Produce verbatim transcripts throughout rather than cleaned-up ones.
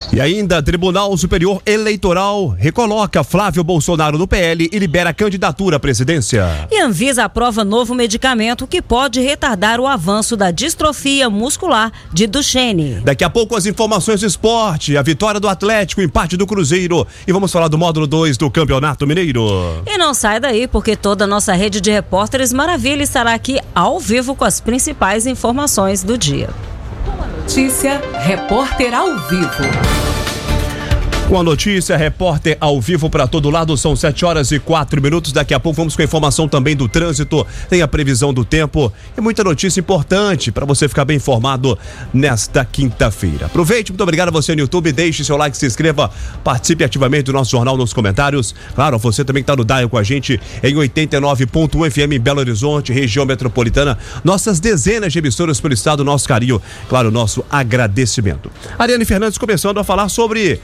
E ainda, Tribunal Superior Eleitoral recoloca Flávio Bolsonaro no P L e libera a candidatura à presidência. E Anvisa aprova novo medicamento que pode retardar o avanço da distrofia muscular de Duchenne. Daqui a pouco as informações do esporte, a vitória do Atlético, o empate do Cruzeiro e vamos falar do módulo dois do Campeonato Mineiro. E não sai daí porque toda a nossa rede de repórteres Maravilha estará aqui ao vivo com as principais informações do dia. Notícia, repórter ao vivo. Com a notícia, repórter ao vivo para todo lado, são sete horas e quatro minutos. Daqui a pouco vamos com a informação também do trânsito, tem a previsão do tempo e muita notícia importante para você ficar bem informado nesta quinta-feira. Aproveite, muito obrigado a você no YouTube, deixe seu like, se inscreva, participe ativamente do nosso jornal nos comentários. Claro, você também está no Dial com a gente em oitenta e nove ponto um F M em Belo Horizonte, região metropolitana. Nossas dezenas de emissoras pelo estado, nosso carinho, claro, nosso agradecimento. Ariane Fernandes começando a falar sobre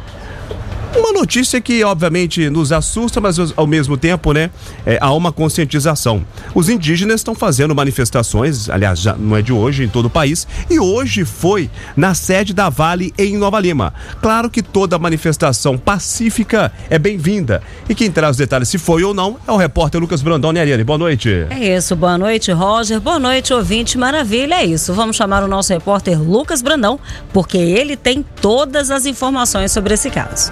uma notícia que, obviamente, nos assusta, mas ao mesmo tempo, né, é, há uma conscientização. Os indígenas estão fazendo manifestações, aliás, já não é de hoje, em todo o país, e hoje foi na sede da Vale em Nova Lima. Claro que toda manifestação pacífica é bem-vinda. E quem traz os detalhes, se foi ou não, é o repórter Lucas Brandão. Ariane, boa noite. É isso, boa noite, Roger, boa noite, ouvinte Maravilha, é isso. Vamos chamar o nosso repórter Lucas Brandão, porque ele tem todas as informações sobre esse caso.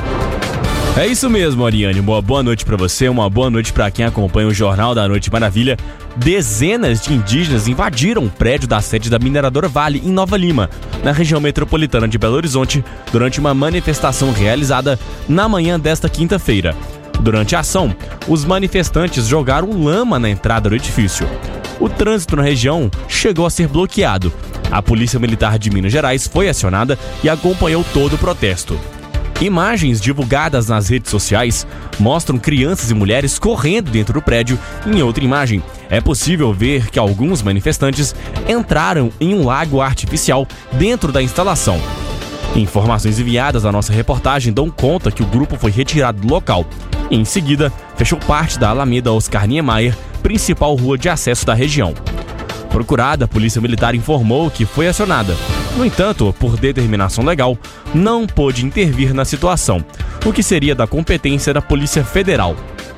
É isso mesmo, Ariane. Uma boa noite pra você, uma boa noite pra quem acompanha o Jornal da Noite Maravilha. Dezenas de indígenas invadiram o prédio da sede da mineradora Vale em Nova Lima, na região metropolitana de Belo Horizonte, durante uma manifestação realizada na manhã desta quinta-feira. Durante a ação, os manifestantes jogaram lama na entrada do edifício. O trânsito na região chegou a ser bloqueado. A Polícia Militar de Minas Gerais foi acionada e acompanhou todo o protesto. Imagens divulgadas nas redes sociais mostram crianças e mulheres correndo dentro do prédio. Em outra imagem, é possível ver que alguns manifestantes entraram em um lago artificial dentro da instalação. Informações enviadas à nossa reportagem dão conta que o grupo foi retirado do local. Em seguida, fechou parte da Alameda Oscar Niemeyer, principal rua de acesso da região. Procurada, a Polícia Militar informou que foi acionada. No entanto, por determinação legal, não pôde intervir na situação, o que seria da competência da Polícia Federal.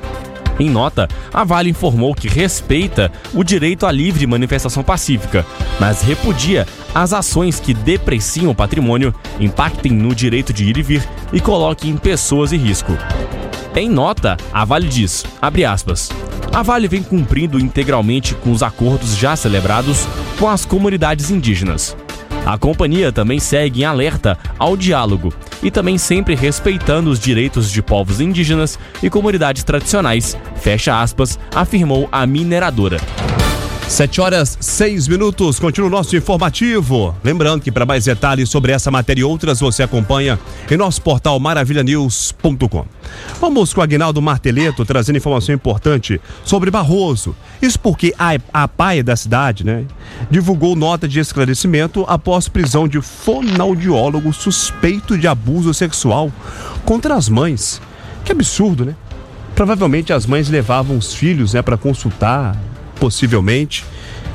Em nota, a Vale informou que respeita o direito à livre manifestação pacífica, mas repudia as ações que depreciam o patrimônio, impactem no direito de ir e vir e coloquem pessoas em risco. Em nota, a Vale diz, abre aspas, a Vale vem cumprindo integralmente com os acordos já celebrados com as comunidades indígenas. A companhia também segue em alerta ao diálogo e também sempre respeitando os direitos de povos indígenas e comunidades tradicionais, fecha aspas, afirmou a mineradora. Sete horas, seis minutos, continua o nosso informativo. Lembrando que para mais detalhes sobre essa matéria e outras você acompanha em nosso portal maravilha news ponto com. Vamos com o Aguinaldo Marteleto trazendo informação importante sobre Barroso. Isso porque a, a P A E da cidade, né, divulgou nota de esclarecimento após prisão de fonoaudiólogo suspeito de abuso sexual contra as mães. Que absurdo, né? Provavelmente as mães levavam os filhos, né, para consultar, possivelmente,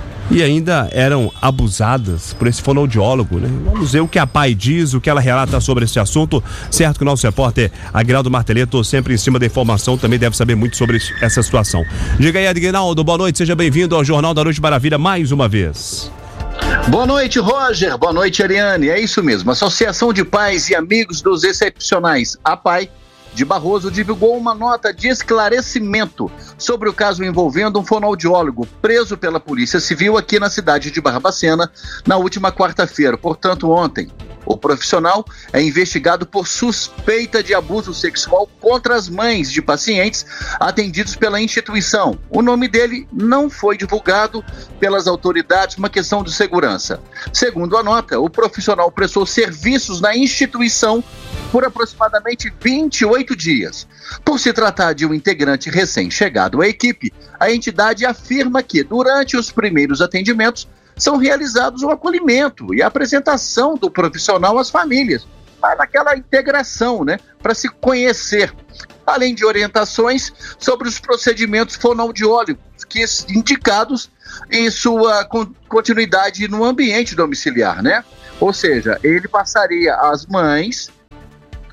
e ainda eram abusadas por esse fonoaudiólogo, né? Vamos ver o que a P A I diz, o que ela relata sobre esse assunto. Certo que o nosso repórter Aguinaldo Marteleto, sempre em cima da informação, também deve saber muito sobre essa situação. Diga aí, Aguinaldo, boa noite, seja bem-vindo ao Jornal da Noite Maravilha mais uma vez. Boa noite, Roger, boa noite, Ariane, é isso mesmo, Associação de Pais e Amigos dos Excepcionais, a P A I, de Barroso, divulgou uma nota de esclarecimento sobre o caso envolvendo um fonoaudiólogo preso pela Polícia Civil aqui na cidade de Barbacena na última quarta-feira, portanto ontem. O profissional é investigado por suspeita de abuso sexual contra as mães de pacientes atendidos pela instituição. O nome dele não foi divulgado pelas autoridades, uma questão de segurança. Segundo a nota, o profissional prestou serviços na instituição por aproximadamente vinte e oito dias. Por se tratar de um integrante recém-chegado à equipe, a entidade afirma que, durante os primeiros atendimentos, são realizados o acolhimento e a apresentação do profissional às famílias, para aquela integração, né, para se conhecer, além de orientações sobre os procedimentos fonoaudiólogos que indicados em sua continuidade no ambiente domiciliar, né? Ou seja, ele passaria às mães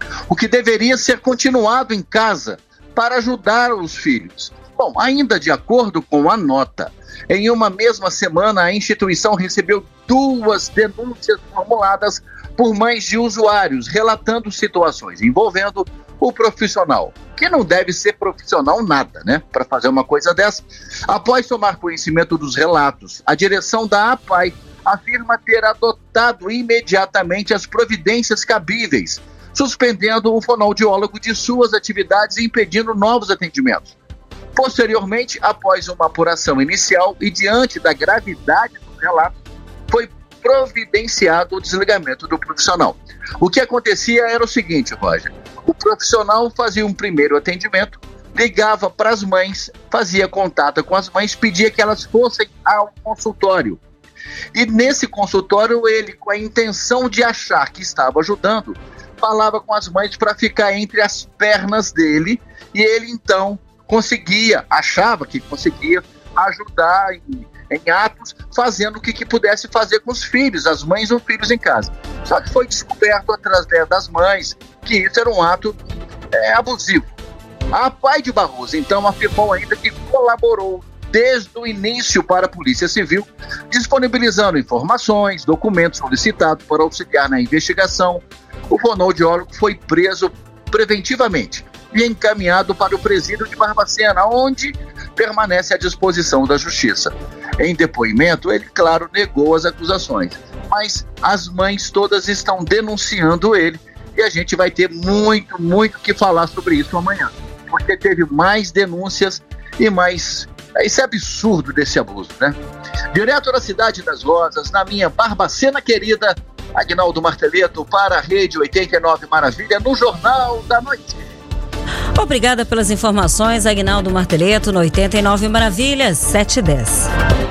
o que deveria ser continuado em casa para ajudar os filhos. Bom, ainda de acordo com a nota, em uma mesma semana a instituição recebeu duas denúncias formuladas por mães de usuários, relatando situações envolvendo o profissional, que não deve ser profissional nada, né, para fazer uma coisa dessa. Após tomar conhecimento dos relatos, a direção da APAI afirma ter adotado imediatamente as providências cabíveis, suspendendo o fonoaudiólogo de suas atividades e impedindo novos atendimentos. Posteriormente, após uma apuração inicial e diante da gravidade dos relatos, foi providenciado o desligamento do profissional. O que acontecia era o seguinte, Roger: o profissional fazia um primeiro atendimento, ligava para as mães, fazia contato com as mães, pedia que elas fossem ao consultório. E nesse consultório, ele, com a intenção de achar que estava ajudando, falava com as mães para ficar entre as pernas dele, e ele então conseguia, achava que conseguia ajudar em, em atos, fazendo o que, que pudesse fazer com os filhos, as mães ou filhos em casa. Só que foi descoberto através das mães que isso era um ato é, abusivo. A APAI de Barroso, então, afirmou ainda que colaborou desde o início para a Polícia Civil, disponibilizando informações, documentos solicitados para auxiliar na investigação. O fonoaudiólogo foi preso preventivamente e encaminhado para o presídio de Barbacena, onde permanece à disposição da Justiça. Em depoimento, ele, claro, negou as acusações, mas as mães todas estão denunciando ele e a gente vai ter muito, muito que falar sobre isso amanhã, porque teve mais denúncias e mais... Isso é absurdo desse abuso, né? Direto da Cidade das Rosas, na minha Barbacena querida, Aguinaldo Marteleto para a Rede oitenta e nove Maravilha, no Jornal da Noite. Obrigada pelas informações, Aguinaldo Marteleto, no oitenta e nove Maravilhas, sete e dez.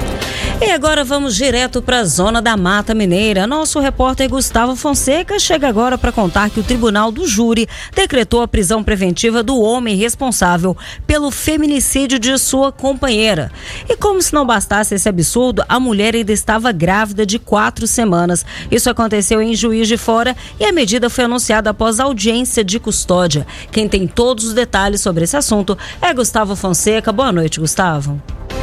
E agora vamos direto para a zona da Mata Mineira. Nosso repórter Gustavo Fonseca chega agora para contar que o Tribunal do Júri decretou a prisão preventiva do homem responsável pelo feminicídio de sua companheira. E como se não bastasse esse absurdo, a mulher ainda estava grávida de quatro semanas. Isso aconteceu em Juiz de Fora e a medida foi anunciada após audiência de custódia. Quem tem todos os detalhes sobre esse assunto é Gustavo Fonseca. Boa noite, Gustavo.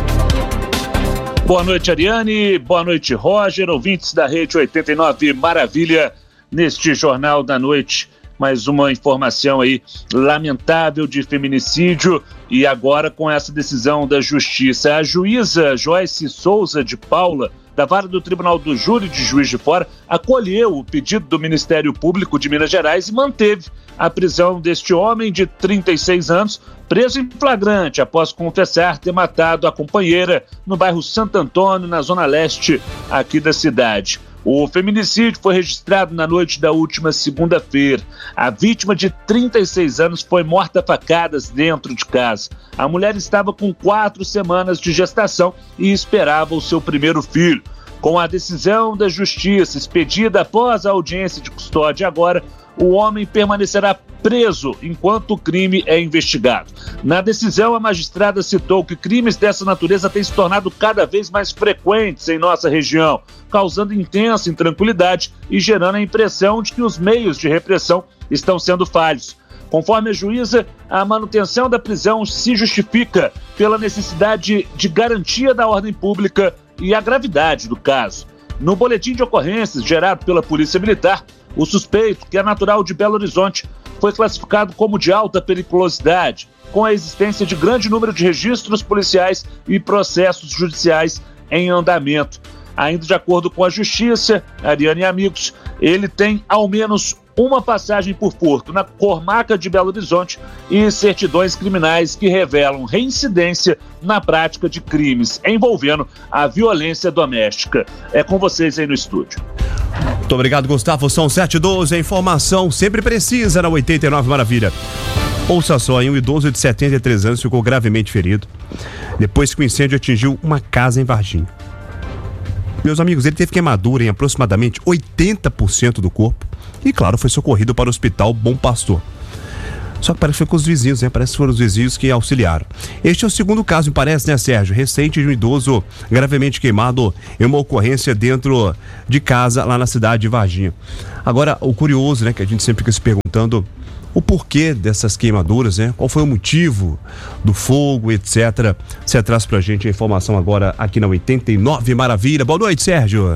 Boa noite, Ariane. Boa noite, Roger. Ouvintes da Rede oitenta e nove Maravilha, neste Jornal da Noite. Mais uma informação aí lamentável de feminicídio e agora com essa decisão da Justiça. A juíza Joyce Souza de Paula, da Vara do Tribunal do Júri de Juiz de Fora, acolheu o pedido do Ministério Público de Minas Gerais e manteve a prisão deste homem de trinta e seis anos, preso em flagrante após confessar ter matado a companheira no bairro Santo Antônio, na zona leste aqui da cidade. O feminicídio foi registrado na noite da última segunda-feira. A vítima de trinta e seis anos foi morta a facadas dentro de casa. A mulher estava com quatro semanas de gestação e esperava o seu primeiro filho. Com a decisão da Justiça expedida após a audiência de custódia agora, o homem permanecerá preso enquanto o crime é investigado. Na decisão, a magistrada citou que crimes dessa natureza têm se tornado cada vez mais frequentes em nossa região, causando intensa intranquilidade e gerando a impressão de que os meios de repressão estão sendo falhos. Conforme a juíza, a manutenção da prisão se justifica pela necessidade de garantia da ordem pública e a gravidade do caso. No boletim de ocorrências gerado pela Polícia Militar, o suspeito, que é natural de Belo Horizonte, foi classificado como de alta periculosidade, com a existência de grande número de registros policiais e processos judiciais em andamento. Ainda de acordo com a Justiça, Ariane e amigos, ele tem ao menos uma passagem por furto na comarca de Belo Horizonte e certidões criminais que revelam reincidência na prática de crimes envolvendo a violência doméstica. É com vocês aí no estúdio. Muito obrigado, Gustavo. São sete e doze. A informação sempre precisa na oitenta e nove Maravilha. Ouça só, um idoso de setenta e três anos ficou gravemente ferido depois que o incêndio atingiu uma casa em Varginha. Meus amigos, ele teve queimadura em aproximadamente oitenta por cento do corpo e, claro, foi socorrido para o Hospital Bom Pastor. Só que parece que foi com os vizinhos, né? Parece que foram os vizinhos que auxiliaram. Este é o segundo caso, me parece, né, Sérgio? Recente de um idoso gravemente queimado em uma ocorrência dentro de casa lá na cidade de Varginha. Agora, o curioso, né, que a gente sempre fica se perguntando, o porquê dessas queimaduras, né? Qual foi o motivo do fogo, etcétera. Você traz pra gente a informação agora aqui na oitenta e nove Maravilha. Boa noite, Sérgio.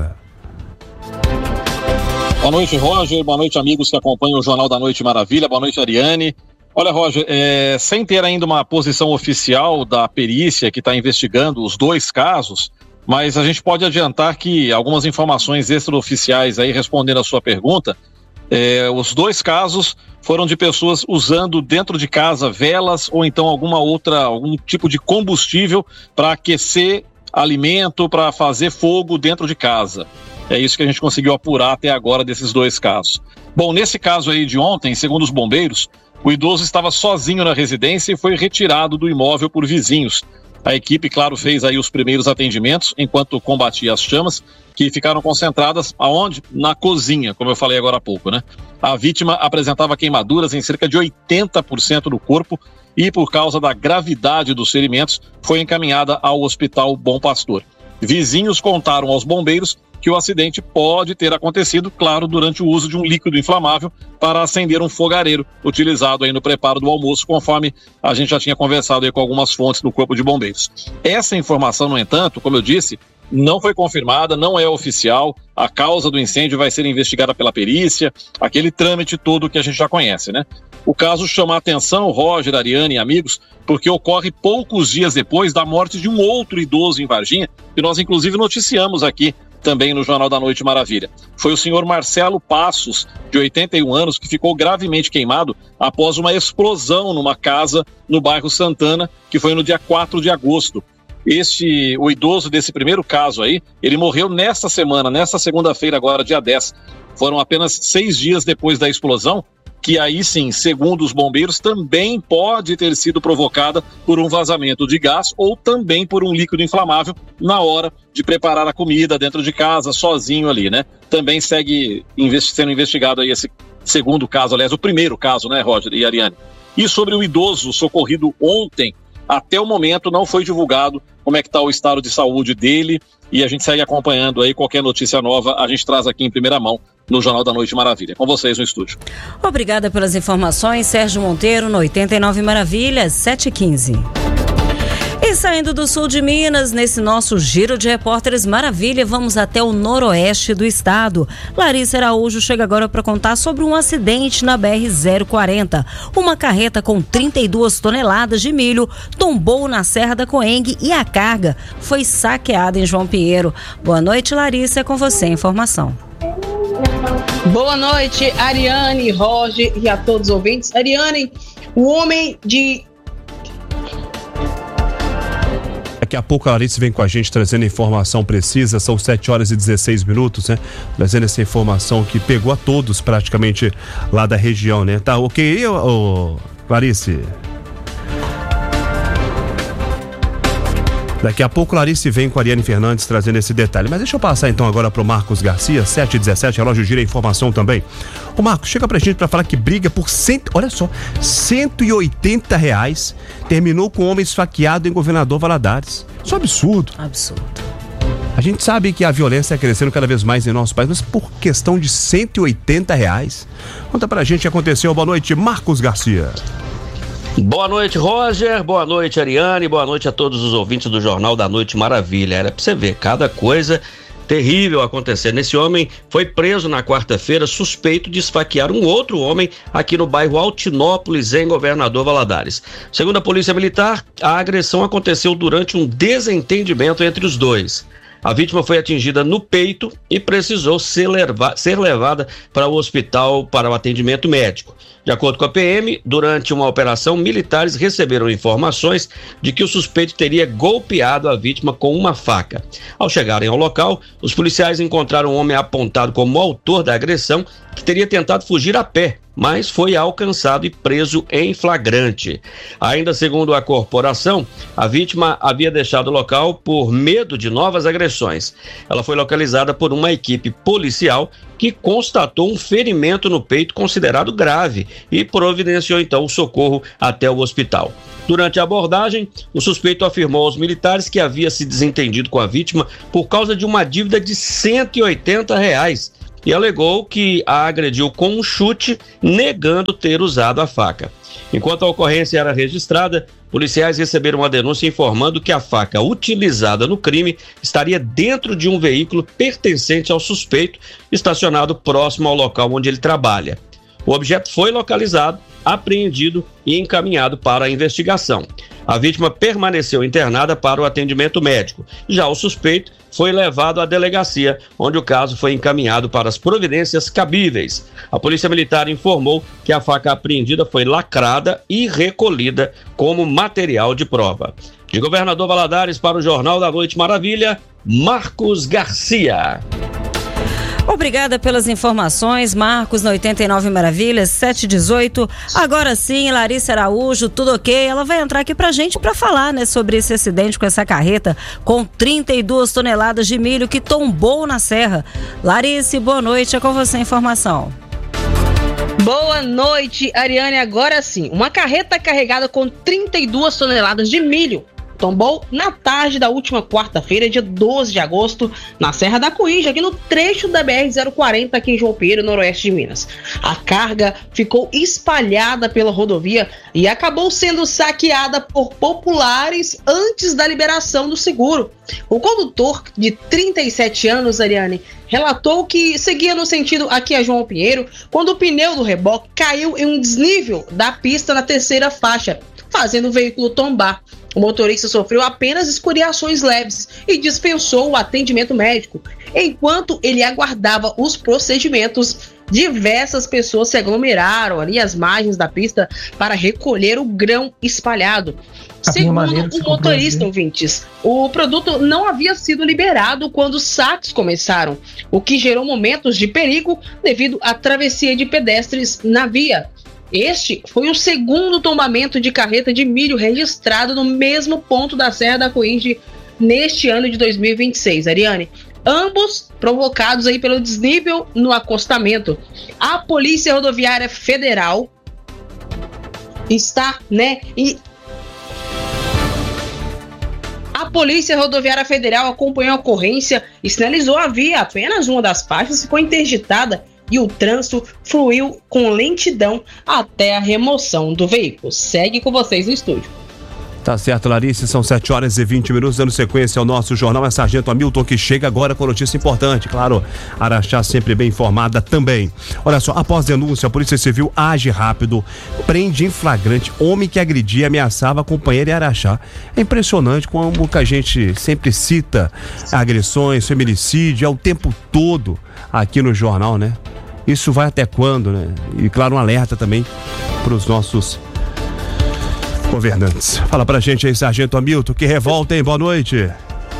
Boa noite, Roger. Boa noite, amigos que acompanham o Jornal da Noite Maravilha. Boa noite, Ariane. Olha, Roger, é, sem ter ainda uma posição oficial da perícia que está investigando os dois casos, mas a gente pode adiantar que algumas informações extraoficiais aí, respondendo a sua pergunta, é, os dois casos foram de pessoas usando dentro de casa velas ou então alguma outra, algum tipo de combustível para aquecer alimento, para fazer fogo dentro de casa. É isso que a gente conseguiu apurar até agora desses dois casos. Bom, nesse caso aí de ontem, segundo os bombeiros, o idoso estava sozinho na residência e foi retirado do imóvel por vizinhos. A equipe, claro, fez aí os primeiros atendimentos enquanto combatia as chamas, que ficaram concentradas aonde? Na cozinha, como eu falei agora há pouco, né? A vítima apresentava queimaduras em cerca de oitenta por cento do corpo e, por causa da gravidade dos ferimentos, foi encaminhada ao Hospital Bom Pastor. Vizinhos contaram aos bombeiros que o acidente pode ter acontecido, claro, durante o uso de um líquido inflamável para acender um fogareiro, utilizado aí no preparo do almoço, conforme a gente já tinha conversado aí com algumas fontes do Corpo de Bombeiros. Essa informação, no entanto, como eu disse, não foi confirmada, não é oficial, a causa do incêndio vai ser investigada pela perícia, aquele trâmite todo que a gente já conhece, né? O caso chama a atenção, Roger, Ariane e amigos, porque ocorre poucos dias depois da morte de um outro idoso em Varginha, que nós inclusive noticiamos aqui também no Jornal da Noite Maravilha. Foi o senhor Marcelo Passos, de oitenta e um anos, que ficou gravemente queimado após uma explosão numa casa no bairro Santana, que foi no dia quatro de agosto. Este, o idoso desse primeiro caso aí, ele morreu nesta semana, nesta segunda-feira agora, dia dez. Foram apenas seis dias depois da explosão, que aí sim, segundo os bombeiros, também pode ter sido provocada por um vazamento de gás ou também por um líquido inflamável na hora de preparar a comida dentro de casa, sozinho ali, né? Também segue investi- sendo investigado aí esse segundo caso, aliás, o primeiro caso, né, Roger e Ariane? E sobre o idoso socorrido ontem, até o momento não foi divulgado como é que está o estado de saúde dele e a gente segue acompanhando aí qualquer notícia nova, a gente traz aqui em primeira mão no Jornal da Noite Maravilha. Com vocês no estúdio. Obrigada pelas informações, Sérgio Monteiro, no oitenta e nove Maravilhas, sete e quinze. E saindo do sul de Minas, nesse nosso Giro de Repórteres Maravilha, vamos até o noroeste do estado. Larissa Araújo chega agora para contar sobre um acidente na B R zero quarenta. Uma carreta com trinta e duas toneladas de milho tombou na Serra da Coengue e a carga foi saqueada em João Pinheiro. Boa noite, Larissa, é com você a informação. Boa noite, Ariane, Roger e a todos os ouvintes. Ariane, o homem de... Daqui a pouco a Larissa vem com a gente trazendo informação precisa, são sete horas e dezesseis minutos, né? Trazendo essa informação que pegou a todos praticamente lá da região, né? Tá ok, ô, ô, Larissa? Daqui a pouco Larissa vem com a Ariane Fernandes trazendo esse detalhe. Mas deixa eu passar então agora pro Marcos Garcia, sete e dezessete, relógio gira a informação também. O Marcos, chega pra gente pra falar que briga por cento, olha só, cento e oitenta reais, terminou com um homem esfaqueado em Governador Valadares. Isso é absurdo. Absurdo. A gente sabe que a violência está crescendo cada vez mais em nosso país, mas por questão de cento e oitenta reais. Conta pra gente o que aconteceu. Boa noite, Marcos Garcia. Boa noite, Roger. Boa noite, Ariane. Boa noite a todos os ouvintes do Jornal da Noite Maravilha. Era pra você ver, cada coisa terrível acontecendo. Esse homem foi preso na quarta-feira, suspeito de esfaquear um outro homem aqui no bairro Altinópolis, em Governador Valadares. Segundo a Polícia Militar, a agressão aconteceu durante um desentendimento entre os dois. A vítima foi atingida no peito e precisou ser, leva- ser levada para o hospital para o atendimento médico. De acordo com a P M, durante uma operação, militares receberam informações de que o suspeito teria golpeado a vítima com uma faca. Ao chegarem ao local, os policiais encontraram um homem apontado como autor da agressão, que teria tentado fugir a pé, mas foi alcançado e preso em flagrante. Ainda segundo a corporação, a vítima havia deixado o local por medo de novas agressões. Ela foi localizada por uma equipe policial que constatou um ferimento no peito considerado grave e providenciou então o socorro até o hospital. Durante a abordagem, o suspeito afirmou aos militares que havia se desentendido com a vítima por causa de uma dívida de cento e oitenta reais, e alegou que a agrediu com um chute, negando ter usado a faca. Enquanto a ocorrência era registrada, policiais receberam uma denúncia informando que a faca utilizada no crime estaria dentro de um veículo pertencente ao suspeito, estacionado próximo ao local onde ele trabalha. O objeto foi localizado, apreendido e encaminhado para a investigação. A vítima permaneceu internada para o atendimento médico. Já o suspeito foi levado à delegacia, onde o caso foi encaminhado para as providências cabíveis. A Polícia Militar informou que a faca apreendida foi lacrada e recolhida como material de prova. De Governador Valadares para o Jornal da Noite Maravilha, Marcos Garcia. Obrigada pelas informações, Marcos, na oitenta e nove Maravilhas, sete e dezoito. Agora sim, Larissa Araújo, tudo ok? Ela vai entrar aqui pra gente pra falar, né, sobre esse acidente com essa carreta com trinta e duas toneladas de milho que tombou na serra. Larissa, boa noite, é com você a informação. Boa noite, Ariane. Agora sim, uma carreta carregada com trinta e duas toneladas de milho tombou na tarde da última quarta-feira, dia doze de agosto, na Serra da Coíja, aqui no trecho da B R zero quarenta, aqui em João Pinheiro, noroeste de Minas. A carga ficou espalhada pela rodovia e acabou sendo saqueada por populares antes da liberação do seguro. O condutor, de trinta e sete anos, Ariane, relatou que seguia no sentido aqui a João Pinheiro, quando o pneu do reboque caiu em um desnível da pista na terceira faixa, fazendo o veículo tombar. O motorista sofreu apenas escoriações leves e dispensou o atendimento médico. Enquanto ele aguardava os procedimentos, diversas pessoas se aglomeraram ali às margens da pista para recolher o grão espalhado. Segundo o motorista, ouvintes, o produto não havia sido liberado quando os saques começaram, o que gerou momentos de perigo devido à travessia de pedestres na via. Este foi o segundo tombamento de carreta de milho registrado no mesmo ponto da Serra da Coíja neste ano de dois mil e vinte e seis, Ariane. Ambos provocados aí pelo desnível no acostamento. A Polícia Rodoviária Federal está, né, e a Polícia Rodoviária Federal acompanhou a ocorrência e sinalizou a via. Apenas uma das faixas ficou interditada e o trânsito fluiu com lentidão até a remoção do veículo. Segue com vocês no estúdio. Tá certo, Larissa, são sete horas e vinte minutos, dando sequência ao nosso jornal. É Sargento Hamilton que chega agora com notícia importante. Claro, Araxá sempre bem informada também. Olha só, após denúncia, a Polícia Civil age rápido, prende em flagrante homem que agredia e ameaçava a companheira em Araxá. É impressionante como que a gente sempre cita agressões, feminicídio, é o tempo todo aqui no jornal, né? Isso vai até quando, né? E claro, um alerta também para os nossos governantes. Fala pra gente aí, Sargento Hamilton, que revolta, hein? Boa noite.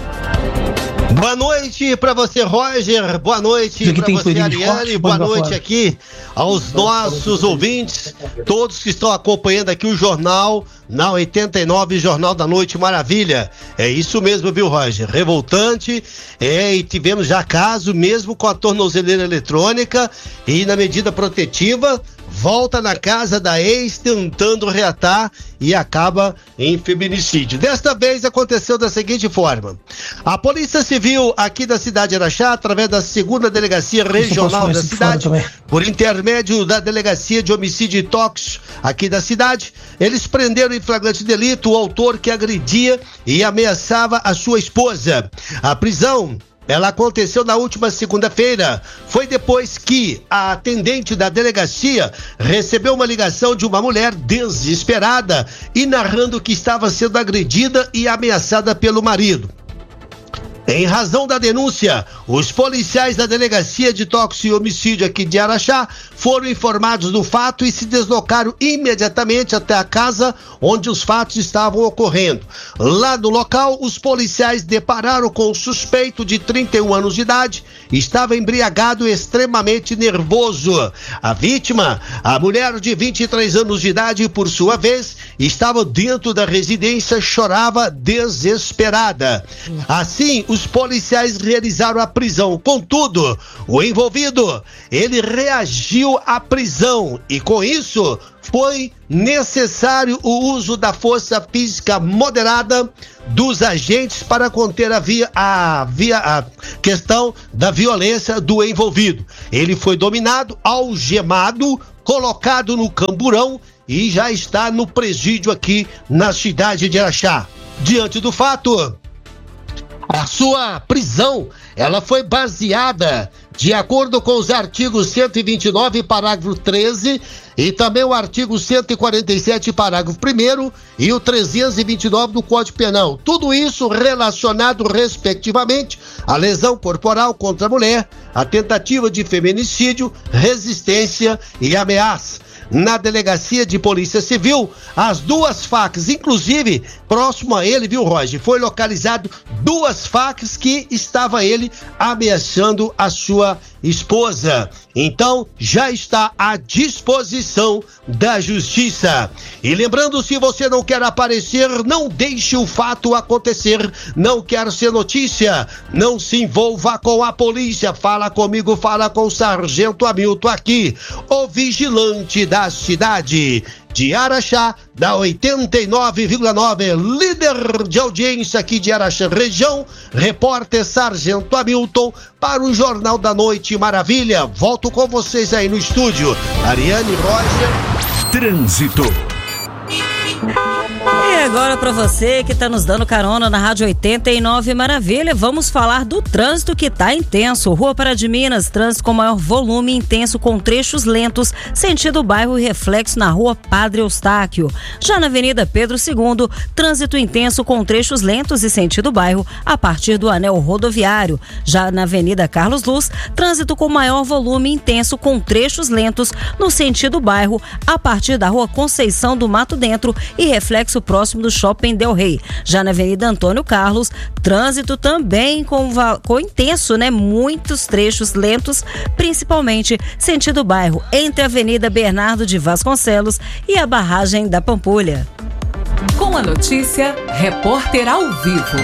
Boa noite pra você, Roger. Boa noite pra você, Ariane. Boa noite aqui aos nossos ouvintes, todos que estão acompanhando aqui o jornal na oitenta e nove, Jornal da Noite Maravilha. É isso mesmo, viu, Roger? Revoltante. É, e tivemos já caso mesmo com a tornozeleira eletrônica e na medida protetiva, volta na casa da ex tentando reatar e acaba em feminicídio. Desta vez aconteceu da seguinte forma: a Polícia Civil aqui da cidade de Araxá, através da segunda Delegacia Regional da cidade, por intermédio da Delegacia de Homicídio e Tóxico aqui da cidade, eles prenderam em flagrante delito o autor que agredia e ameaçava a sua esposa. A prisão, ela aconteceu na última segunda-feira. Foi depois que a atendente da delegacia recebeu uma ligação de uma mulher desesperada e narrando que estava sendo agredida e ameaçada pelo marido. Em razão da denúncia, os policiais da Delegacia de Tóxico e Homicídio aqui de Araxá foram informados do fato e se deslocaram imediatamente até a casa onde os fatos estavam ocorrendo. Lá no local, os policiais depararam com um suspeito de trinta e um anos de idade, estava embriagado e extremamente nervoso. A vítima, a mulher de vinte e três anos de idade, por sua vez, estava dentro da residência, chorava desesperada. Assim, os policiais realizaram a prisão. Contudo, o envolvido, ele reagiu à prisão e com isso foi necessário o uso da força física moderada dos agentes para conter a, via, a, via, a questão da violência do envolvido. Ele foi dominado, algemado, colocado no camburão e já está no presídio aqui na cidade de Araxá. Diante do fato, a sua prisão, ela foi baseada de acordo com os artigos cento e vinte e nove, parágrafo treze, e também o artigo cento e quarenta e sete, parágrafo primeiro, e o trezentos e vinte e nove do Código Penal. Tudo isso relacionado, respectivamente, à lesão corporal contra a mulher, a tentativa de feminicídio, resistência e ameaça. Na delegacia de polícia civil, as duas facas, inclusive próximo a ele, viu, Roger, foi localizado duas facas que estava ele ameaçando a sua esposa. Então, já está à disposição da justiça. E lembrando, se você não quer aparecer, não deixe o fato acontecer. Não quer ser notícia, não se envolva com a polícia. Fala comigo, fala com o Sargento Hamilton aqui, o vigilante da cidade de Araxá, da oitenta e nove vírgula nove, líder de audiência aqui de Araxá região, repórter Sargento Hamilton, para o Jornal da Noite Maravilha. Volto com vocês aí no estúdio. Ariane, Roger. Trânsito. E agora para você que está nos dando carona na Rádio oitenta e nove Maravilha, vamos falar do trânsito que está intenso. Rua Pará de Minas, trânsito com maior volume intenso com trechos lentos, sentido bairro e reflexo na Rua Padre Eustáquio. Já na Avenida Pedro segundo, trânsito intenso com trechos lentos e sentido bairro a partir do anel rodoviário. Já na Avenida Carlos Luz, trânsito com maior volume intenso com trechos lentos no sentido bairro a partir da Rua Conceição do Mato Dentro e reflexo próximo do Shopping Del Rey. Já na Avenida Antônio Carlos, trânsito também com, com intenso, né? Muitos trechos lentos, principalmente sentido bairro entre a Avenida Bernardo de Vasconcelos e a barragem da Pampulha. Com a notícia, repórter ao vivo.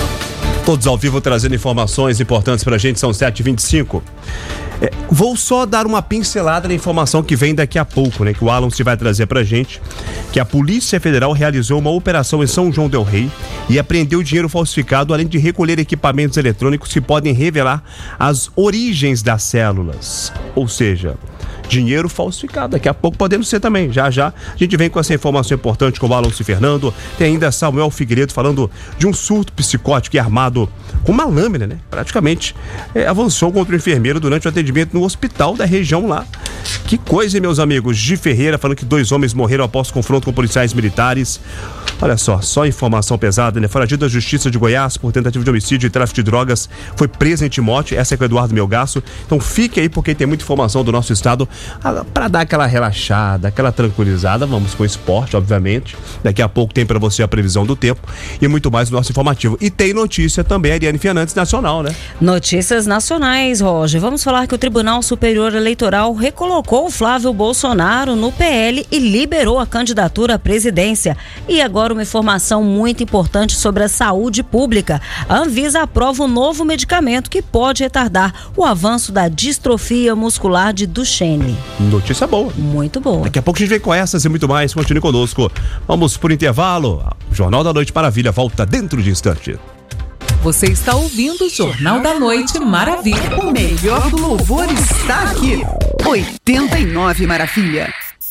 Todos ao vivo trazendo informações importantes pra gente, são sete e vinte e cinco. É, vou só dar uma pincelada na informação que vem daqui a pouco, né? Que o Alan se vai trazer pra gente, que a Polícia Federal realizou uma operação em São João del Rei e apreendeu dinheiro falsificado, além de recolher equipamentos eletrônicos que podem revelar as origens das células. Ou seja, dinheiro falsificado. Daqui a pouco podemos ser também. Já, já. A gente vem com essa informação importante com o Alonso Fernando. Tem ainda Samuel Figueiredo falando de um surto psicótico e armado com uma lâmina, né? Praticamente é, avançou contra o enfermeiro durante o atendimento no hospital da região lá. Que coisa, hein, meus amigos? Gi Ferreira falando que dois homens morreram após confronto com policiais militares. Olha só, só informação pesada, né? Foragido da Justiça de Goiás por tentativa de homicídio e tráfico de drogas, foi preso em Timóteo. Essa é com o Eduardo Melgaço. Então fique aí porque tem muita informação do nosso estado para dar aquela relaxada, aquela tranquilizada. Vamos com esporte, obviamente. Daqui a pouco tem para você a previsão do tempo e muito mais do nosso informativo. E tem notícia também, Ariane Fernandes, nacional, né? Notícias nacionais, Roger. Vamos falar que o Tribunal Superior Eleitoral recolocou o Flávio Bolsonaro no P L e liberou a candidatura à presidência. E agora uma informação muito importante sobre a saúde pública. A Anvisa aprova um novo medicamento que pode retardar o avanço da distrofia muscular de Duchenne. Notícia boa. Muito boa. Daqui a pouco a gente vem com essas e muito mais. Continue conosco. Vamos por intervalo. O Jornal da Noite Maravilha volta dentro de instante. Você está ouvindo o Jornal da Noite Maravilha. O melhor do louvor está aqui. oitenta e nove Maravilha.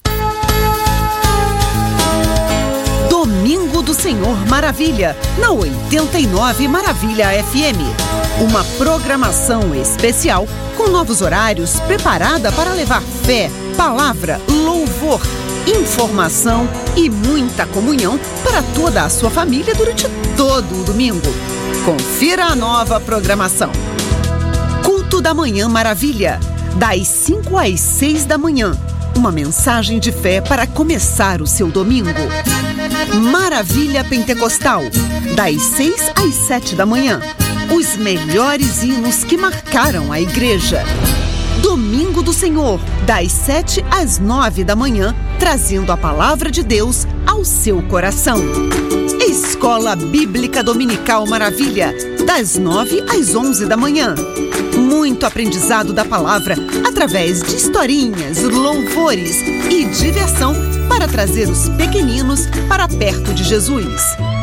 Domingo do Senhor Maravilha, na oitenta e nove Maravilha F M. Uma programação especial com novos horários preparada para levar fé, palavra, louvor, informação e muita comunhão para toda a sua família durante todo o domingo. Confira a nova programação. Culto da Manhã Maravilha, das cinco às seis da manhã. Uma mensagem de fé para começar o seu domingo. Maravilha Pentecostal, das seis às sete da manhã. Os melhores hinos que marcaram a igreja. Domingo do Senhor, das sete às nove da manhã, trazendo a palavra de Deus ao seu coração. Escola Bíblica Dominical Maravilha, das nove às onze da manhã. Muito aprendizado da palavra através de historinhas, louvores e diversão para trazer os pequeninos para perto de Jesus.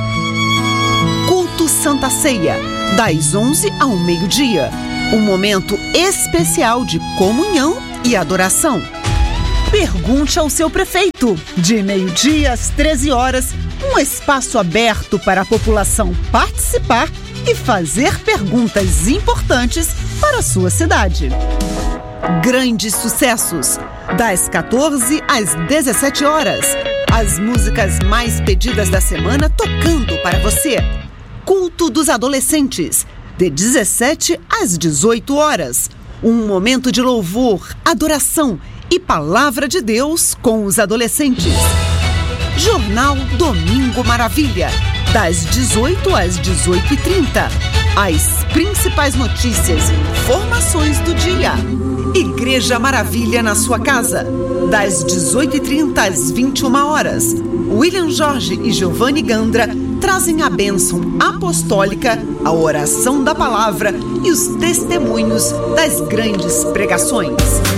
Culto Santa Ceia, das onze ao meio-dia. Um momento especial de comunhão e adoração. Pergunte ao seu prefeito. De meio-dia às treze horas, um espaço aberto para a população participar e fazer perguntas importantes para a sua cidade. Grandes sucessos, das quatorze às dezessete horas. As músicas mais pedidas da semana tocando para você. Culto dos Adolescentes, de dezessete às dezoito horas. Um momento de louvor, adoração e palavra de Deus com os adolescentes. Jornal Domingo Maravilha, das dezoito às dezoito e trinta. As principais notícias e informações do dia. Igreja Maravilha na sua casa, das dezoito e trinta às vinte e uma horas. William Jorge e Giovanni Gandra trazem a bênção apostólica, a oração da palavra e os testemunhos das grandes pregações.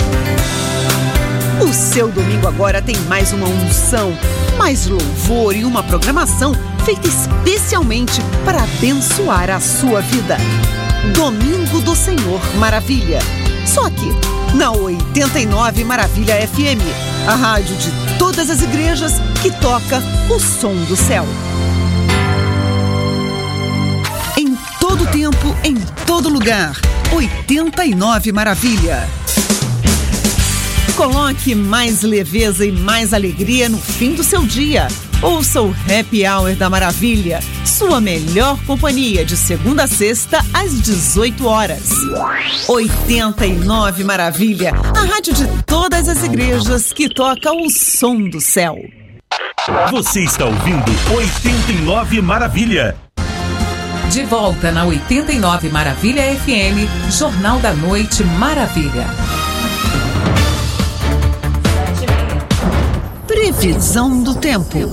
O seu domingo agora tem mais uma unção, mais louvor e uma programação feita especialmente para abençoar a sua vida. Domingo do Senhor Maravilha. Só aqui, na oitenta e nove Maravilha F M, a rádio de todas as igrejas que toca o som do céu. Em todo tempo, em todo lugar, oitenta e nove Maravilha. Coloque mais leveza e mais alegria no fim do seu dia. Ouça o Happy Hour da Maravilha, sua melhor companhia de segunda a sexta às dezoito horas. oitenta e nove Maravilha, a rádio de todas as igrejas que toca o som do céu. Você está ouvindo oitenta e nove Maravilha. De volta na oitenta e nove Maravilha F M, Jornal da Noite Maravilha. Previsão do tempo.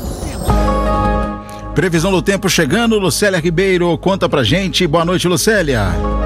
Previsão do tempo chegando, Lucélia Ribeiro, conta pra gente. Boa noite, Lucélia.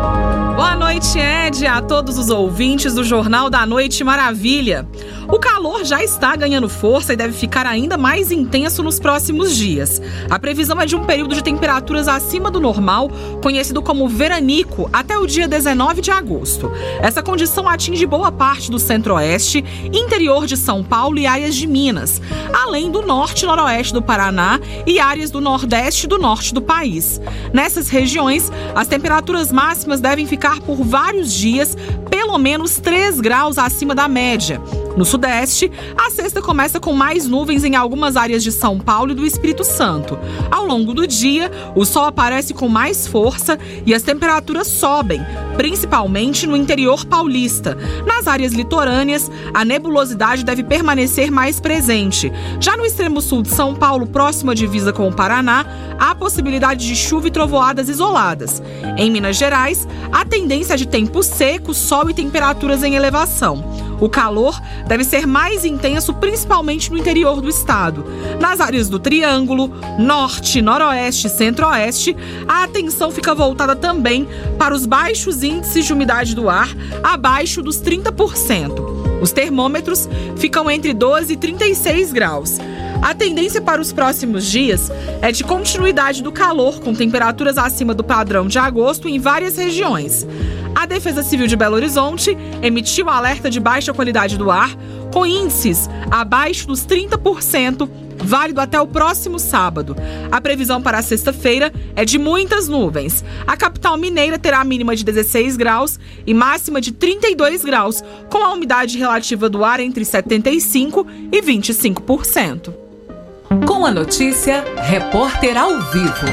Boa noite, Ed, a todos os ouvintes do Jornal da Noite Maravilha. O calor já está ganhando força e deve ficar ainda mais intenso nos próximos dias. A previsão é de um período de temperaturas acima do normal, conhecido como veranico, até o dia dezenove de agosto. Essa condição atinge boa parte do centro-oeste, interior de São Paulo e áreas de Minas, além do norte e noroeste do Paraná e áreas do nordeste e do norte do país. Nessas regiões, as temperaturas máximas devem ficar por vários dias, pelo menos três graus acima da média. No sudeste, a sexta começa com mais nuvens em algumas áreas de São Paulo e do Espírito Santo. Ao longo do dia, o sol aparece com mais força e as temperaturas sobem, principalmente no interior paulista. Nas áreas litorâneas, a nebulosidade deve permanecer mais presente. Já no extremo sul de São Paulo, próximo à divisa com o Paraná, há possibilidade de chuva e trovoadas isoladas. Em Minas Gerais, a tendência é de tempo seco, sol e temperaturas em elevação. O calor deve ser mais intenso, principalmente no interior do estado. Nas áreas do Triângulo, Norte, Noroeste e Centro-Oeste, a atenção fica voltada também para os baixos índices de umidade do ar, abaixo dos trinta por cento. Os termômetros ficam entre doze e trinta e seis graus. A tendência para os próximos dias é de continuidade do calor, com temperaturas acima do padrão de agosto em várias regiões. A Defesa Civil de Belo Horizonte emitiu alerta de baixa qualidade do ar, com índices abaixo dos trinta por cento, válido até o próximo sábado. A previsão para a sexta-feira é de muitas nuvens. A capital mineira terá mínima de dezesseis graus e máxima de trinta e dois graus, com a umidade relativa do ar entre setenta e cinco por cento e vinte e cinco por cento. Com a notícia, repórter ao vivo.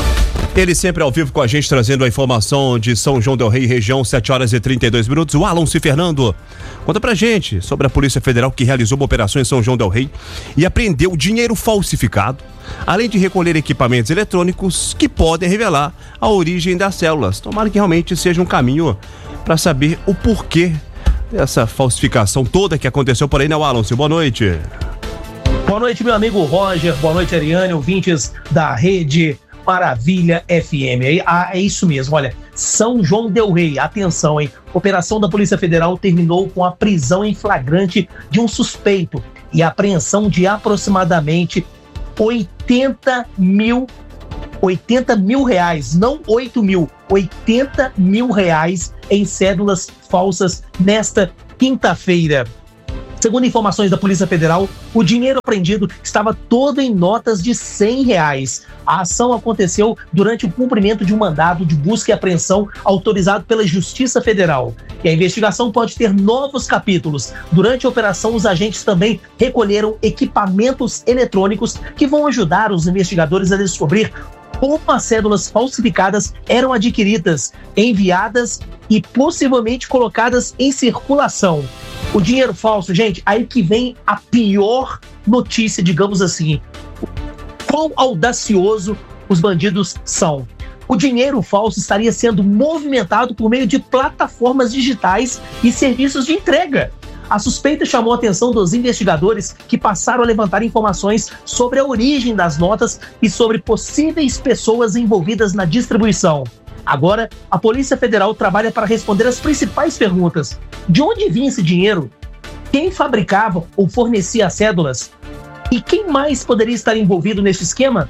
Ele sempre ao vivo com a gente, trazendo a informação de São João del Rei, região, sete horas e trinta e dois minutos. O Alonso Fernando conta pra gente sobre a Polícia Federal, que realizou uma operação em São João del Rei e apreendeu dinheiro falsificado, além de recolher equipamentos eletrônicos que podem revelar a origem das células. Tomara que realmente seja um caminho para saber o porquê essa falsificação toda que aconteceu por aí, né, Wallace? Boa noite. Boa noite, meu amigo Roger. Boa noite, Ariane, ouvintes da Rede Maravilha F M. Ah, é isso mesmo, olha, São João del Rei, atenção, hein? Operação da Polícia Federal terminou com a prisão em flagrante de um suspeito e a apreensão de aproximadamente oitenta mil, oitenta mil reais, não oito mil, oitenta mil reais em cédulas falsas nesta quinta-feira. Segundo informações da Polícia Federal, o dinheiro apreendido estava todo em notas de cem reais. A ação aconteceu durante o cumprimento de um mandado de busca e apreensão autorizado pela Justiça Federal. E a investigação pode ter novos capítulos. Durante a operação, os agentes também recolheram equipamentos eletrônicos que vão ajudar os investigadores a descobrir como as cédulas falsificadas eram adquiridas, enviadas e possivelmente colocadas em circulação. O dinheiro falso, gente, aí que vem a pior notícia, digamos assim. Quão audacioso os bandidos são. O dinheiro falso estaria sendo movimentado por meio de plataformas digitais e serviços de entrega. A suspeita chamou a atenção dos investigadores, que passaram a levantar informações sobre a origem das notas e sobre possíveis pessoas envolvidas na distribuição. Agora, a Polícia Federal trabalha para responder as principais perguntas. De onde vinha esse dinheiro? Quem fabricava ou fornecia as cédulas? E quem mais poderia estar envolvido nesse esquema?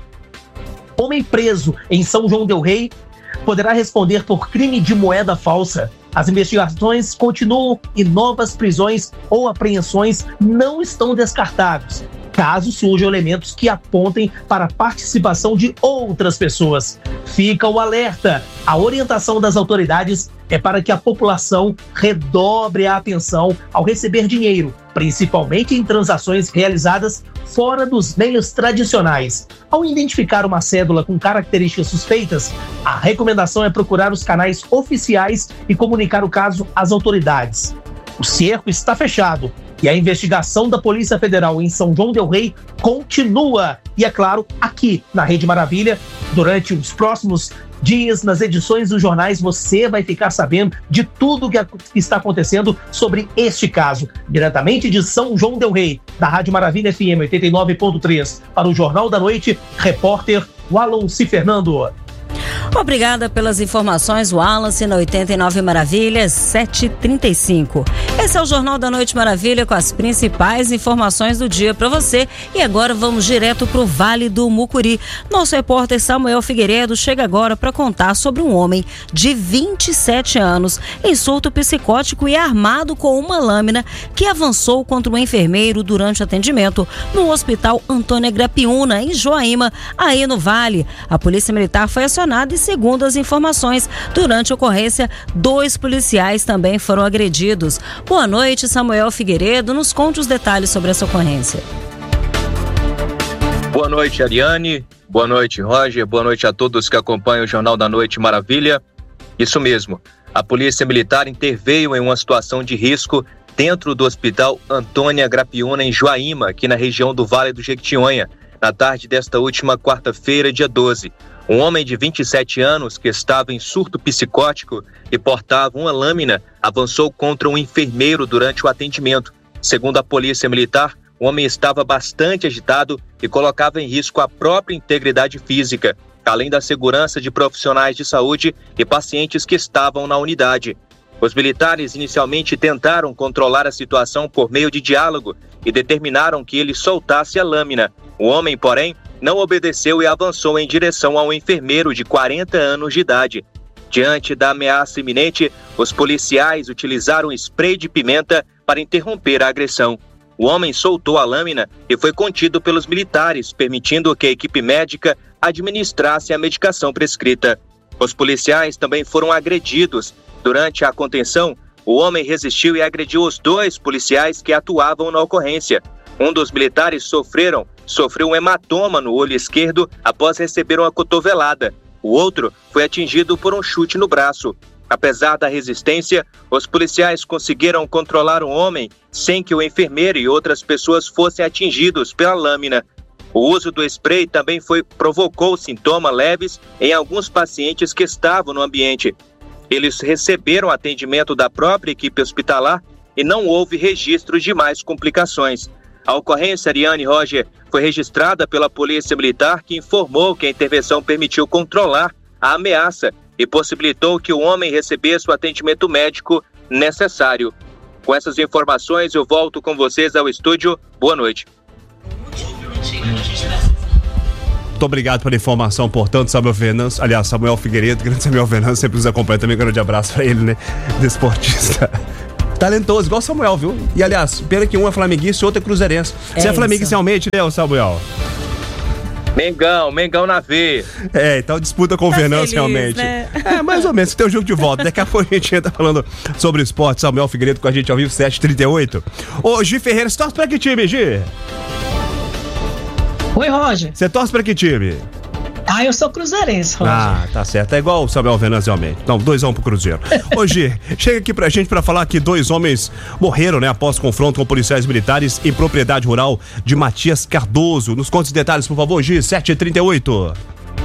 Homem preso em São João del Rei poderá responder por crime de moeda falsa. As investigações continuam e novas prisões ou apreensões não estão descartadas, caso surjam elementos que apontem para a participação de outras pessoas. Fica o alerta. A orientação das autoridades é para que a população redobre a atenção ao receber dinheiro, principalmente em transações realizadas fora dos meios tradicionais. Ao identificar uma cédula com características suspeitas, a recomendação é procurar os canais oficiais e comunicar o caso às autoridades. O cerco está fechado e a investigação da Polícia Federal em São João del Rei continua. E, é claro, aqui na Rede Maravilha, durante os próximos dias, nas edições dos jornais, você vai ficar sabendo de tudo que está acontecendo sobre este caso. Diretamente de São João del Rei, da Rádio Maravilha F M oitenta e nove ponto três, para o Jornal da Noite, repórter Wallace Fernando. Obrigada pelas informações, Wallace, na oitenta e nove Maravilhas, sete e trinta e cinco. Esse é o Jornal da Noite Maravilha com as principais informações do dia para você. E agora vamos direto para o Vale do Mucuri. Nosso repórter Samuel Figueiredo chega agora para contar sobre um homem de vinte e sete anos em surto psicótico e armado com uma lâmina que avançou contra um enfermeiro durante o atendimento no Hospital Antônia Grapiúna, em Joaíma, aí no Vale. A Polícia Militar foi acionada e, segundo as informações, durante a ocorrência, dois policiais também foram agredidos. Boa noite, Samuel Figueiredo. Nos conte os detalhes sobre essa ocorrência. Boa noite, Ariane. Boa noite, Roger. Boa noite a todos que acompanham o Jornal da Noite Maravilha. Isso mesmo, a Polícia Militar interveio em uma situação de risco dentro do Hospital Antônia Grapiúna, em Joaíma, aqui na região do Vale do Jequitinhonha, na tarde desta última quarta-feira, dia doze. Um homem de vinte e sete anos, que estava em surto psicótico e portava uma lâmina, avançou contra um enfermeiro durante o atendimento. Segundo a Polícia Militar, o homem estava bastante agitado e colocava em risco a própria integridade física, além da segurança de profissionais de saúde e pacientes que estavam na unidade. Os militares inicialmente tentaram controlar a situação por meio de diálogo e determinaram que ele soltasse a lâmina. O homem, porém, não obedeceu e avançou em direção a um enfermeiro de quarenta anos de idade. Diante da ameaça iminente, os policiais utilizaram spray de pimenta para interromper a agressão. O homem soltou a lâmina e foi contido pelos militares, permitindo que a equipe médica administrasse a medicação prescrita. Os policiais também foram agredidos. Durante a contenção, o homem resistiu e agrediu os dois policiais que atuavam na ocorrência. Um dos militares sofreram, sofreu um hematoma no olho esquerdo após receber uma cotovelada. O outro foi atingido por um chute no braço. Apesar da resistência, os policiais conseguiram controlar o homem sem que o enfermeiro e outras pessoas fossem atingidos pela lâmina. O uso do spray também foi, provocou sintomas leves em alguns pacientes que estavam no ambiente. Eles receberam atendimento da própria equipe hospitalar e não houve registro de mais complicações. A ocorrência, Ariane e Roger, foi registrada pela Polícia Militar, que informou que a intervenção permitiu controlar a ameaça e possibilitou que o homem recebesse o atendimento médico necessário. Com essas informações, eu volto com vocês ao estúdio. Boa noite. Muito obrigado pela informação, portanto, Samuel Venâncio, aliás, Samuel Figueiredo, grande Samuel Venâncio, sempre nos acompanha também, um grande abraço pra ele, né, desportista. Talentoso, igual o Samuel, viu? E, aliás, pena que um é flamenguista e o outro é cruzeirense. É Você é flamenguista realmente, né, Samuel? Mengão, Mengão na veia. É, então disputa com o Tá Venâncio, feliz, realmente. né? É, mais ou menos, tem o jogo de volta. Daqui a pouco a gente entra falando sobre esporte. Samuel Figueiredo com a gente ao vivo, sete e trinta e oito. Ô, Gi Ferreira, você torce pra que time, Gi? Oi, Roger. Você torce pra que time? Ah, eu sou cruzeirense, Roger. Ah, tá certo. É igual o Samuel Venâncio, realmente. Então, dois a um pro Cruzeiro. Ô, Gi, chega aqui pra gente pra falar que dois homens morreram, né, após confronto com policiais militares em propriedade rural de Matias Cardoso. Nos conte os detalhes, por favor, Gi, sete e trinta e oito.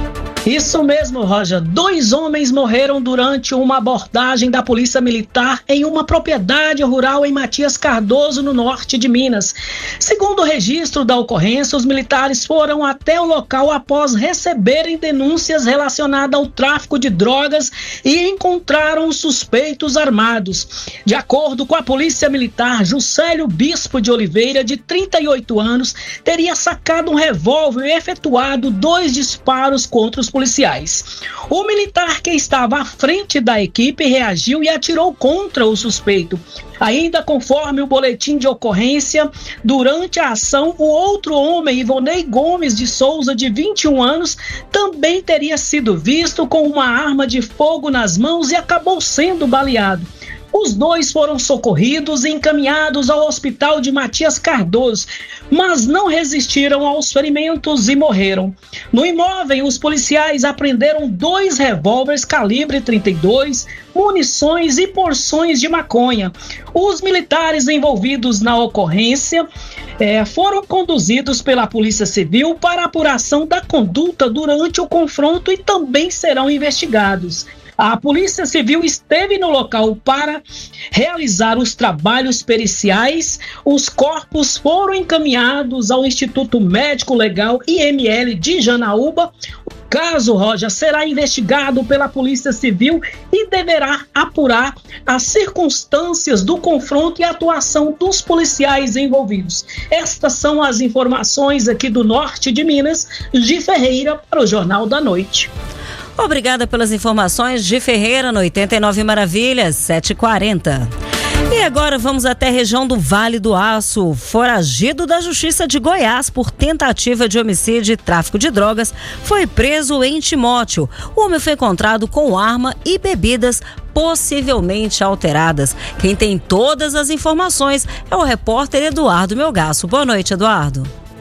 Isso mesmo, Roger. Dois homens morreram durante uma abordagem da Polícia Militar em uma propriedade rural em Matias Cardoso, no norte de Minas. Segundo o registro da ocorrência, os militares foram até o local após receberem denúncias relacionadas ao tráfico de drogas e encontraram os suspeitos armados. De acordo com a Polícia Militar, Juscelio Bispo de Oliveira, de trinta e oito anos, teria sacado um revólver e efetuado dois disparos contra os policiais. O militar que estava à frente da equipe reagiu e atirou contra o suspeito. Ainda conforme o boletim de ocorrência, durante a ação, o outro homem, Ivonei Gomes de Souza, de vinte e um anos, também teria sido visto com uma arma de fogo nas mãos e acabou sendo baleado. Os dois foram socorridos e encaminhados ao hospital de Matias Cardoso, mas não resistiram aos ferimentos e morreram. No imóvel, os policiais apreenderam dois revólveres calibre trinta e dois, munições e porções de maconha. Os militares envolvidos na ocorrência eh, foram conduzidos pela Polícia Civil para apuração da conduta durante o confronto e também serão investigados. A Polícia Civil esteve no local para realizar os trabalhos periciais. Os corpos foram encaminhados ao Instituto Médico Legal I M L de Janaúba. O caso, Roger, será investigado pela Polícia Civil e deverá apurar as circunstâncias do confronto e a atuação dos policiais envolvidos. Estas são as informações aqui do norte de Minas. Gi Ferreira para o Jornal da Noite. Obrigada pelas informações, Gi Ferreira, no oitenta e nove Maravilhas, sete e quarenta. E agora vamos até a região do Vale do Aço. Foragido da Justiça de Goiás por tentativa de homicídio e tráfico de drogas, foi preso em Timóteo. O homem foi encontrado com arma e bebidas possivelmente alteradas. Quem tem todas as informações é o repórter Eduardo Melgaço. Boa noite, Eduardo.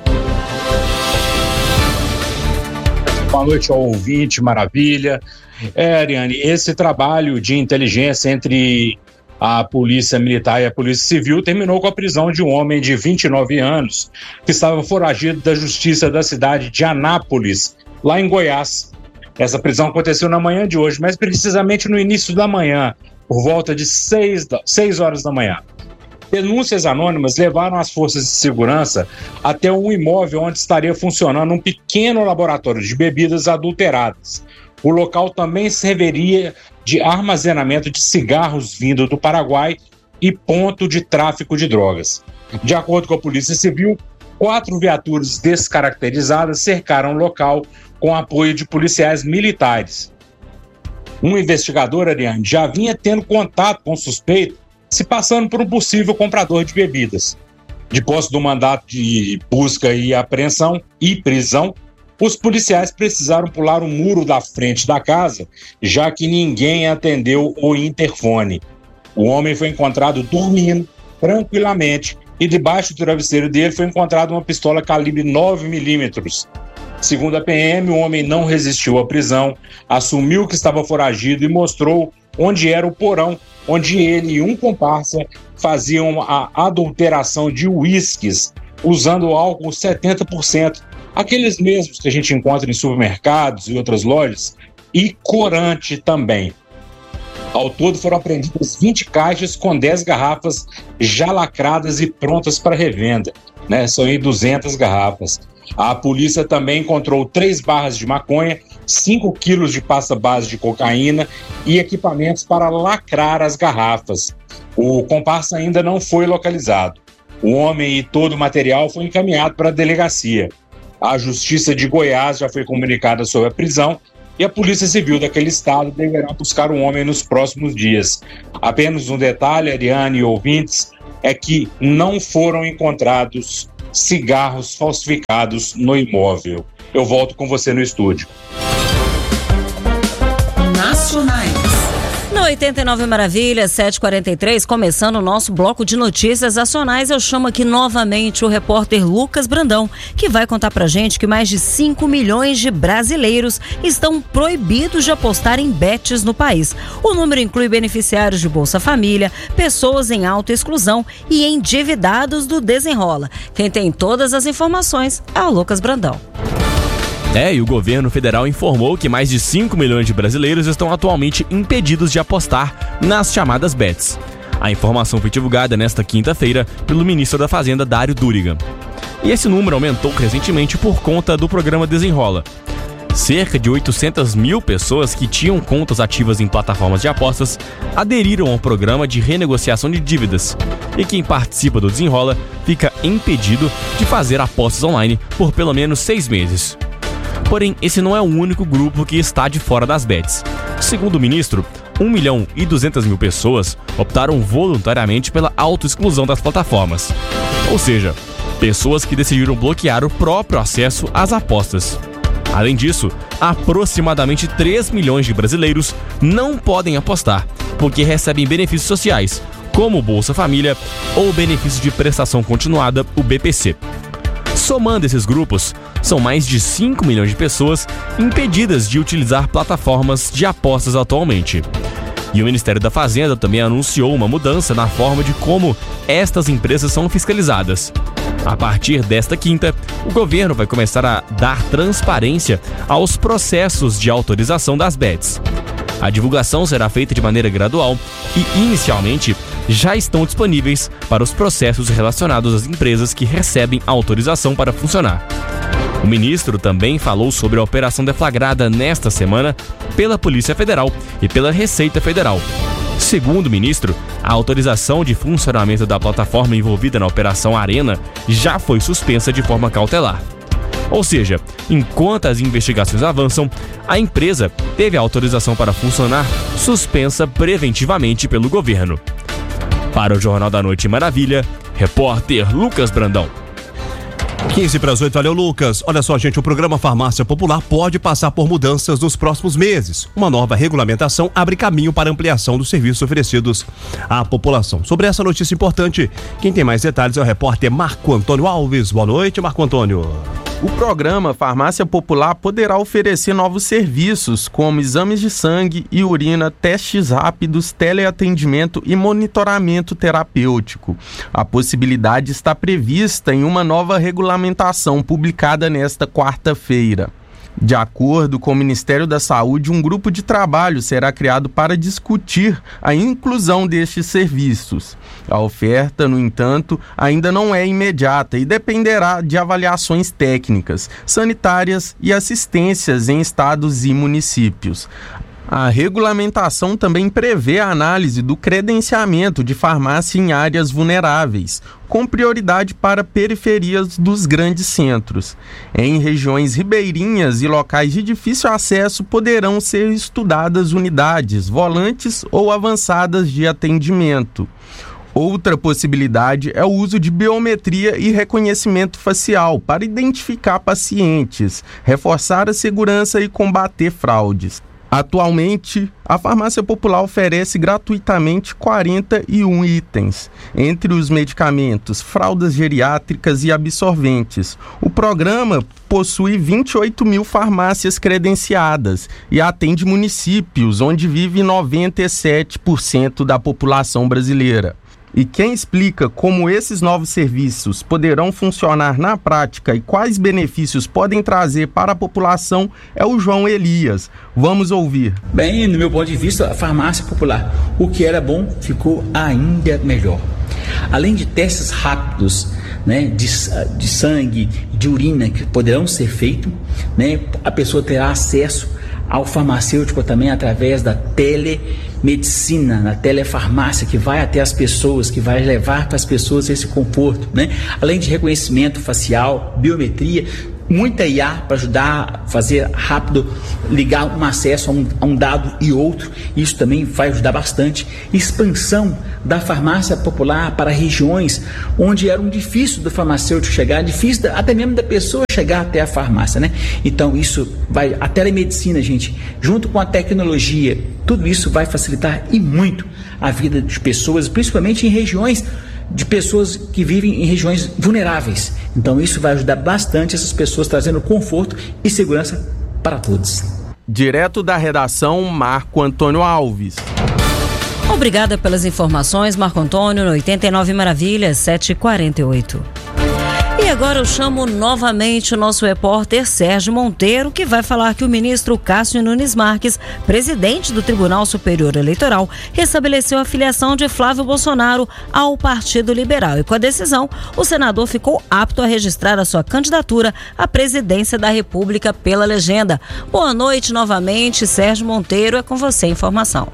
Boa noite ao ouvinte, maravilha. É, Ariane, esse trabalho de inteligência entre a Polícia Militar e a Polícia Civil terminou com a prisão de um homem de vinte e nove anos que estava foragido da Justiça da cidade de Anápolis, lá em Goiás. Essa prisão aconteceu na manhã de hoje, mas precisamente no início da manhã, por volta de seis horas da manhã. Denúncias anônimas levaram as forças de segurança até um imóvel onde estaria funcionando um pequeno laboratório de bebidas adulteradas. O local também serviria de armazenamento de cigarros vindo do Paraguai e ponto de tráfico de drogas. De acordo com a Polícia Civil, quatro viaturas descaracterizadas cercaram o local com apoio de policiais militares. Um investigador, Ariane, já vinha tendo contato com o suspeito, se passando por um possível comprador de bebidas. De posse do mandato de busca e apreensão e prisão, os policiais precisaram pular o muro da frente da casa, já que ninguém atendeu o interfone. O homem foi encontrado dormindo tranquilamente e debaixo do travesseiro dele foi encontrada uma pistola calibre nove milímetros. Segundo a P M, o homem não resistiu à prisão, assumiu que estava foragido e mostrou onde era o porão, onde ele e um comparsa faziam a adulteração de uísques, usando álcool setenta por cento, aqueles mesmos que a gente encontra em supermercados e outras lojas, e corante também. Ao todo foram apreendidas vinte caixas com dez garrafas já lacradas e prontas para revenda, né? São aí duzentas garrafas. A polícia também encontrou três barras de maconha, cinco quilos de pasta base de cocaína e equipamentos para lacrar as garrafas. O comparsa ainda não foi localizado. O homem e todo o material foi encaminhado para a delegacia. A Justiça de Goiás já foi comunicada sobre a prisão e a Polícia Civil daquele estado deverá buscar o homem nos próximos dias. Apenas um detalhe, Ariane e ouvintes, é que não foram encontrados cigarros falsificados no imóvel. Eu volto com você no estúdio. Nacionais. No oitenta e nove Maravilhas, sete e quarenta e três, começando o nosso bloco de notícias nacionais, eu chamo aqui novamente o repórter Lucas Brandão, que vai contar pra gente que mais de cinco milhões de brasileiros estão proibidos de apostar em bets no país. O número inclui beneficiários de Bolsa Família, pessoas em autoexclusão e endividados do Desenrola. Quem tem todas as informações é o Lucas Brandão. É, e o governo federal informou que mais de cinco milhões de brasileiros estão atualmente impedidos de apostar nas chamadas bets. A informação foi divulgada nesta quinta-feira pelo ministro da Fazenda, Dário Durigan. E esse número aumentou recentemente por conta do programa Desenrola. Cerca de oitocentas mil pessoas que tinham contas ativas em plataformas de apostas aderiram ao programa de renegociação de dívidas. E quem participa do Desenrola fica impedido de fazer apostas online por pelo menos seis meses. Porém, esse não é o único grupo que está de fora das bets. Segundo o ministro, um milhão e duzentas mil pessoas optaram voluntariamente pela autoexclusão das plataformas. Ou seja, pessoas que decidiram bloquear o próprio acesso às apostas. Além disso, aproximadamente três milhões de brasileiros não podem apostar, porque recebem benefícios sociais, como Bolsa Família ou benefício de prestação continuada, o B P C. Somando esses grupos, são mais de cinco milhões de pessoas impedidas de utilizar plataformas de apostas atualmente. E o Ministério da Fazenda também anunciou uma mudança na forma de como estas empresas são fiscalizadas. A partir desta quinta, o governo vai começar a dar transparência aos processos de autorização das bets. A divulgação será feita de maneira gradual e, inicialmente, já estão disponíveis para os processos relacionados às empresas que recebem autorização para funcionar. O ministro também falou sobre a operação deflagrada nesta semana pela Polícia Federal e pela Receita Federal. Segundo o ministro, a autorização de funcionamento da plataforma envolvida na Operação Arena já foi suspensa de forma cautelar. Ou seja, enquanto as investigações avançam, a empresa teve a autorização para funcionar suspensa preventivamente pelo governo. Para o Jornal da Noite Maravilha, repórter Lucas Brandão. quinze para as oito, valeu Lucas. Olha só, gente, o programa Farmácia Popular pode passar por mudanças nos próximos meses. Uma nova regulamentação abre caminho para ampliação dos serviços oferecidos à população. Sobre essa notícia importante, quem tem mais detalhes é o repórter Marco Antônio Alves. Boa noite, Marco Antônio. O programa Farmácia Popular poderá oferecer novos serviços, como exames de sangue e urina, testes rápidos, teleatendimento e monitoramento terapêutico. A possibilidade está prevista em uma nova regulamentação publicada nesta quarta-feira. De acordo com o Ministério da Saúde, um grupo de trabalho será criado para discutir a inclusão destes serviços. A oferta, no entanto, ainda não é imediata e dependerá de avaliações técnicas, sanitárias e assistências em estados e municípios. A regulamentação também prevê a análise do credenciamento de farmácia em áreas vulneráveis, com prioridade para periferias dos grandes centros. Em regiões ribeirinhas e locais de difícil acesso poderão ser estudadas unidades, volantes ou avançadas de atendimento. Outra possibilidade é o uso de biometria e reconhecimento facial para identificar pacientes, reforçar a segurança e combater fraudes. Atualmente, a Farmácia Popular oferece gratuitamente quarenta e um itens, entre os medicamentos, fraldas geriátricas e absorventes. O programa possui vinte e oito mil farmácias credenciadas e atende municípios onde vive noventa e sete por cento da população brasileira. E quem explica como esses novos serviços poderão funcionar na prática e quais benefícios podem trazer para a população é o João Elias. Vamos ouvir. Bem, no meu ponto de vista, a farmácia popular, o que era bom ficou ainda melhor. Além de testes rápidos, né, de, de sangue, de urina que poderão ser feitos, né, a pessoa terá acesso ao farmacêutico também através da telemedicina, na telefarmácia, que vai até as pessoas, que vai levar para as pessoas esse conforto, né? Além de reconhecimento facial, biometria, muita I A para ajudar a fazer rápido, ligar um acesso a um, a um dado e outro. Isso também vai ajudar bastante. Expansão da farmácia popular para regiões onde era um difícil do farmacêutico chegar, difícil da, até mesmo da pessoa chegar até a farmácia, né? Então isso vai, a telemedicina, gente, junto com a tecnologia, tudo isso vai facilitar e muito a vida de pessoas, principalmente em regiões de pessoas que vivem em regiões vulneráveis. Então isso vai ajudar bastante essas pessoas, trazendo conforto e segurança para todos. Direto da redação, Marco Antônio Alves. Obrigada pelas informações, Marco Antônio, no oitenta e nove Maravilhas, sete e quarenta e oito. E agora eu chamo novamente o nosso repórter Sérgio Monteiro, que vai falar que o ministro Cássio Nunes Marques, presidente do Tribunal Superior Eleitoral, restabeleceu a filiação de Flávio Bolsonaro ao Partido Liberal. E com a decisão, o senador ficou apto a registrar a sua candidatura à presidência da República pela legenda. Boa noite novamente, Sérgio Monteiro, é com você a informação.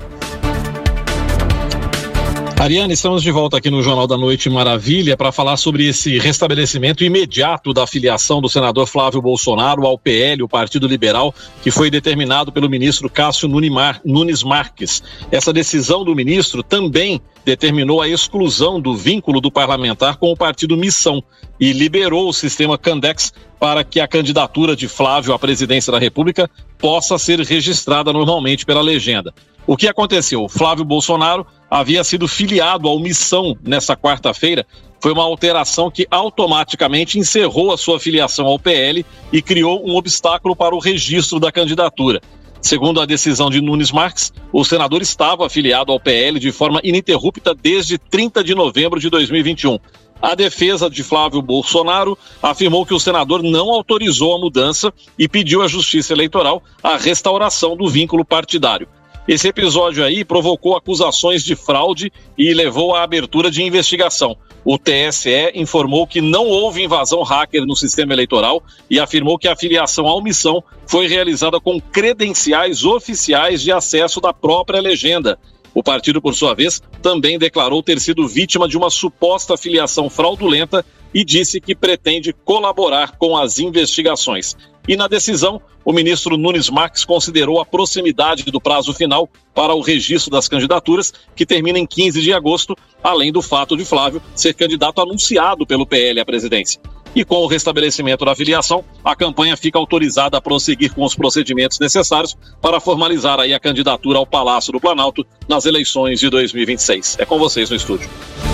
Ariane, estamos de volta aqui no Jornal da Noite Maravilha para falar sobre esse restabelecimento imediato da filiação do senador Flávio Bolsonaro ao P L, o Partido Liberal, que foi determinado pelo ministro Cássio Nunes Marques. Essa decisão do ministro também determinou a exclusão do vínculo do parlamentar com o partido Missão e liberou o sistema Candex para que a candidatura de Flávio à presidência da República possa ser registrada normalmente pela legenda. O que aconteceu? Flávio Bolsonaro havia sido filiado ao Missão nessa quarta-feira. Foi uma alteração que automaticamente encerrou a sua filiação ao P L e criou um obstáculo para o registro da candidatura. Segundo a decisão de Nunes Marques, o senador estava afiliado ao P L de forma ininterrupta desde trinta de novembro de dois mil e vinte e um. A defesa de Flávio Bolsonaro afirmou que o senador não autorizou a mudança e pediu à Justiça Eleitoral a restauração do vínculo partidário. Esse episódio aí provocou acusações de fraude e levou à abertura de investigação. O T S E informou que não houve invasão hacker no sistema eleitoral e afirmou que a filiação à Missão foi realizada com credenciais oficiais de acesso da própria legenda. O partido, por sua vez, também declarou ter sido vítima de uma suposta filiação fraudulenta e disse que pretende colaborar com as investigações. E na decisão, o ministro Nunes Marques considerou a proximidade do prazo final para o registro das candidaturas, que termina em quinze de agosto, além do fato de Flávio ser candidato anunciado pelo P L à presidência. E com o restabelecimento da filiação, a campanha fica autorizada a prosseguir com os procedimentos necessários para formalizar aí a candidatura ao Palácio do Planalto nas eleições de dois mil e vinte e seis. É com vocês no estúdio.